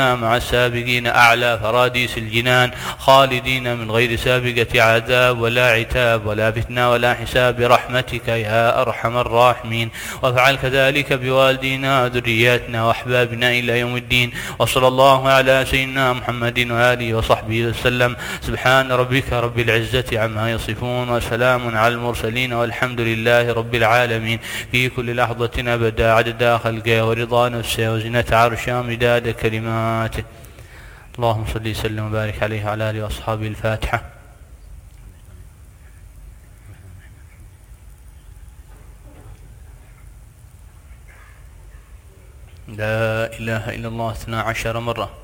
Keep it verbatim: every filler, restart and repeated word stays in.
مع السابقين أعلى فراديس الجنان، خالدين من غير سابقة عذاب ولا عتاب ولا فتنة ولا حساب برحمتك يا أرحم الراحمين. وافعل كذلك بوالدينا وذرياتنا وأحبابنا إلى يوم الدين. وصلى الله على سيدنا محمد وآله وصحبه وسلم. سبحان ربك رب العزة عما يصفون وسلام على المرسلين والحمد لله رب العالمين. في كل لحظة أبدا عدد خلقه ورضا نفسه وزنة عرشه مداد كلماته. اللهم صل وسلم وبارك عليه وعلى آله وأصحابه. الفاتحة. لا إله إلا الله اثنا عشر مرة.